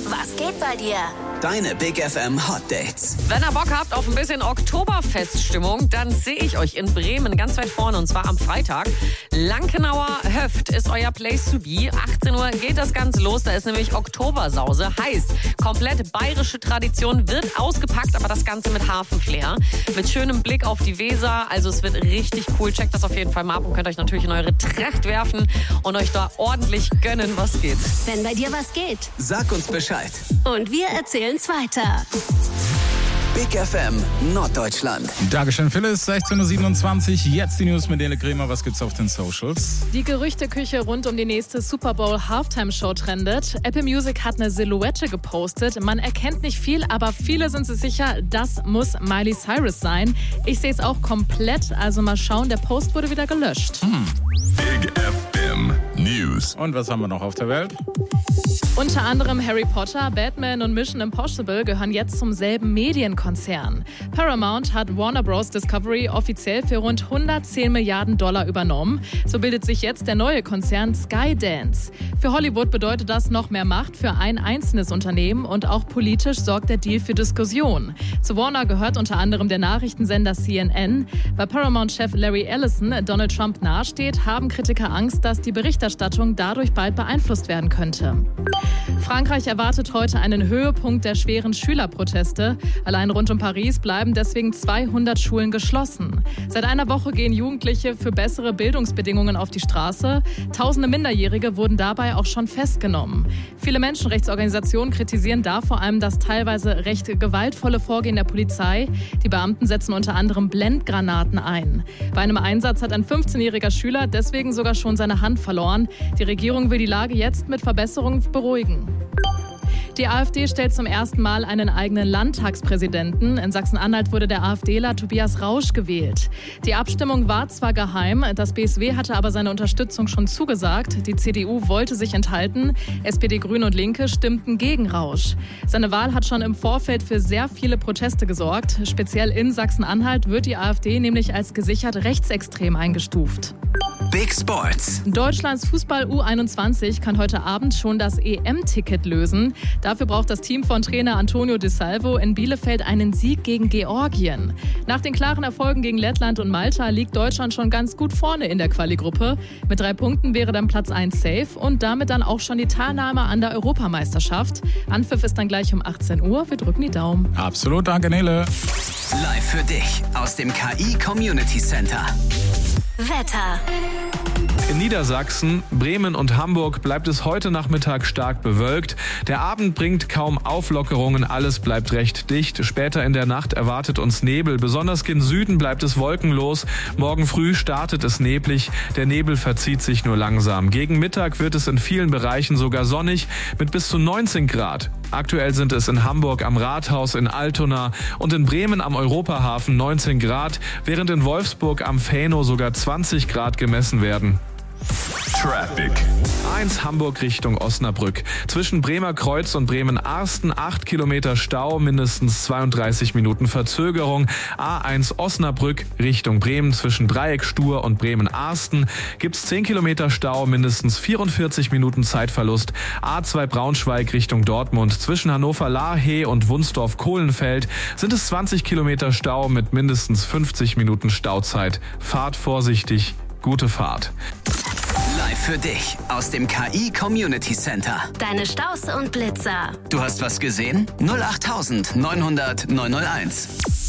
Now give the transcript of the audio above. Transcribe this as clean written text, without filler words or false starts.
Was geht bei dir? Deine Big FM Hot Dates. Wenn ihr Bock habt auf ein bisschen Oktoberfeststimmung, dann sehe ich euch in Bremen ganz weit vorne und zwar am Freitag. Lankenauer Höft ist euer Place to be. 18 Uhr geht das Ganze los, da ist nämlich Oktobersause. Heißt, komplett bayerische Tradition wird ausgepackt, aber das Ganze mit Hafenflair. Mit schönem Blick auf die Weser, also es wird richtig cool. Checkt das auf jeden Fall mal ab und könnt euch natürlich in eure Tracht werfen und euch da ordentlich gönnen, was geht. Wenn bei dir was geht. Sag uns Bescheid. Und wir erzählen's weiter. Big FM Norddeutschland. Dankeschön, Phyllis. 16.27 Uhr. Jetzt die News mit Nele Kremer. Was gibt's auf den Socials? Die Gerüchteküche rund um die nächste Super Bowl Halftime Show trendet. Apple Music hat eine Silhouette gepostet. Man erkennt nicht viel, aber viele sind sich sicher, das muss Miley Cyrus sein. Ich sehe es auch komplett, also mal schauen. Der Post wurde wieder gelöscht. Big FM News. Und was haben wir noch auf der Welt? Unter anderem Harry Potter, Batman und Mission Impossible gehören jetzt zum selben Medienkonzern. Paramount hat Warner Bros. Discovery offiziell für rund 110 Milliarden Dollar übernommen. So bildet sich jetzt der neue Konzern Skydance. Für Hollywood bedeutet das noch mehr Macht für ein einzelnes Unternehmen und auch politisch sorgt der Deal für Diskussion. Zu Warner gehört unter anderem der Nachrichtensender CNN. Weil Paramount-Chef Larry Ellison Donald Trump nahesteht, haben Kritiker Angst, dass die Berichterstattung dadurch bald beeinflusst werden könnte. Frankreich erwartet heute einen Höhepunkt der schweren Schülerproteste. Allein rund um Paris bleiben deswegen 200 Schulen geschlossen. Seit einer Woche gehen Jugendliche für bessere Bildungsbedingungen auf die Straße. Tausende Minderjährige wurden dabei auch schon festgenommen. Viele Menschenrechtsorganisationen kritisieren da vor allem das teilweise recht gewaltvolle Vorgehen der Polizei. Die Beamten setzen unter anderem Blendgranaten ein. Bei einem Einsatz hat ein 15-jähriger Schüler deswegen sogar schon seine Hand verloren. Die Regierung will die Lage jetzt mit Verbesserungen beruhigen. Die AfD stellt zum ersten Mal einen eigenen Landtagspräsidenten. In Sachsen-Anhalt wurde der AfDler Tobias Rausch gewählt. Die Abstimmung war zwar geheim, das BSW hatte aber seine Unterstützung schon zugesagt. Die CDU wollte sich enthalten. SPD, Grüne und Linke stimmten gegen Rausch. Seine Wahl hat schon im Vorfeld für sehr viele Proteste gesorgt. Speziell in Sachsen-Anhalt wird die AfD nämlich als gesichert rechtsextrem eingestuft. Big Sports. Deutschlands Fußball U21 kann heute Abend schon das EM-Ticket lösen. Dafür braucht das Team von Trainer Antonio De Salvo in Bielefeld einen Sieg gegen Georgien. Nach den klaren Erfolgen gegen Lettland und Malta liegt Deutschland schon ganz gut vorne in der Quali-Gruppe. Mit 3 Punkten wäre dann Platz 1 safe und damit dann auch schon die Teilnahme an der Europameisterschaft. Anpfiff ist dann gleich um 18 Uhr. Wir drücken die Daumen. Absolut, danke Nele. Live für dich aus dem KI Community Center. Wetter. In Niedersachsen, Bremen und Hamburg bleibt es heute Nachmittag stark bewölkt. Der Abend bringt kaum Auflockerungen, alles bleibt recht dicht. Später in der Nacht erwartet uns Nebel. Besonders im Süden bleibt es wolkenlos. Morgen früh startet es neblig. Der Nebel verzieht sich nur langsam. Gegen Mittag wird es in vielen Bereichen sogar sonnig mit bis zu 19 Grad. Aktuell sind es in Hamburg am Rathaus, in Altona und in Bremen am Europahafen 19 Grad, während in Wolfsburg am Fähno sogar 20 Grad gemessen werden. Traffic. 1 Hamburg Richtung Osnabrück. Zwischen Bremer Kreuz und Bremen-Arsten 8 Kilometer Stau, mindestens 32 Minuten Verzögerung. A1 Osnabrück Richtung Bremen zwischen Dreieck-Stur und Bremen-Arsten gibt's 10 Kilometer Stau, mindestens 44 Minuten Zeitverlust. A2 Braunschweig Richtung Dortmund zwischen Hannover-Lahe und Wunsdorf-Kohlenfeld sind es 20 Kilometer Stau mit mindestens 50 Minuten Stauzeit. Fahrt vorsichtig. Gute Fahrt. Live für dich aus dem KI Community Center. Deine Staus und Blitzer. Du hast was gesehen? 08900 901.